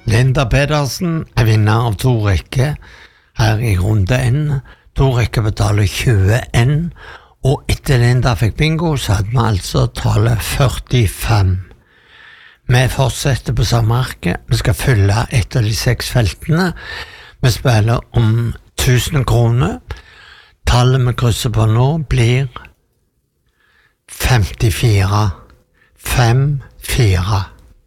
Linda Pedersen er vinner av 2 rekker her i runde N. 2 rekker betaler 21, og etter Linda fikk bingo, så hadde vi altså tallet 45. Vi fortsetter på samme arke. Vi skal fylle et av de 6 feltene. Vi spiller om 1000 kroner. Tallet vi krysser på nå blir 54. 5-4.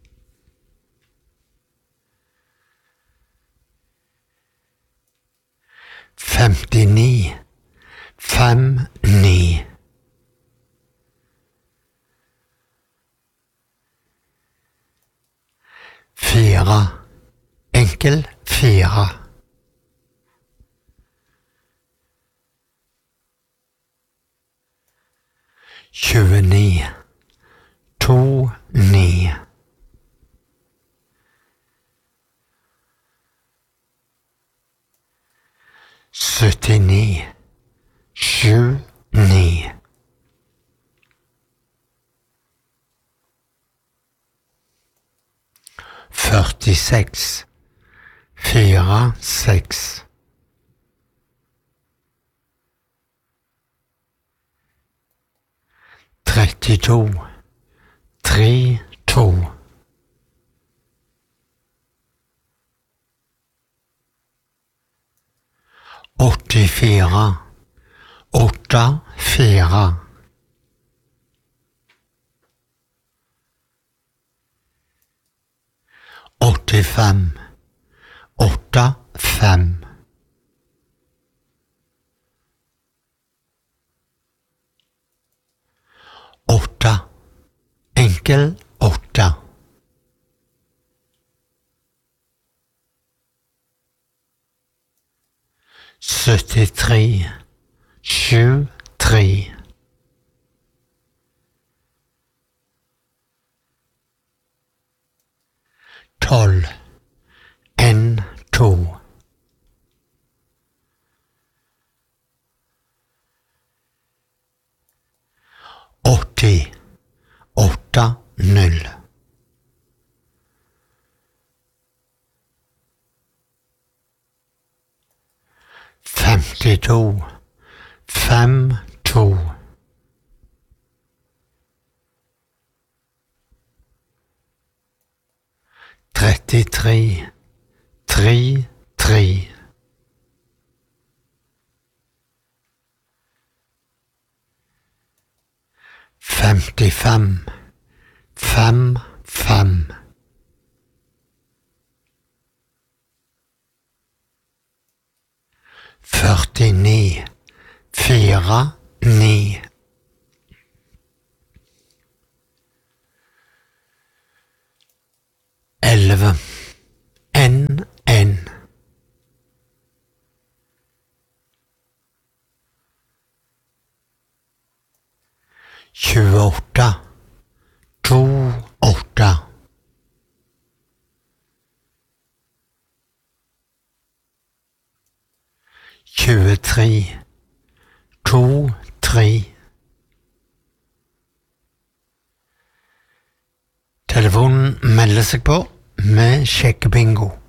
59. 5-9. 4. Enkel 4. 29. 2-9. 79. 7-9. 46. 4-6. 32. 3-2. 84. 8-4. 85. 8-5. 8. Enkel 8. 73. 7-3. 12. N2. 80. 8-0. 52. 5-2. 33. 3-3. 55. 5-5. 49. 4-9. 11. N. 28. 2-8. 23. 2-3. Telefonen melder seg på med sjekkebingo.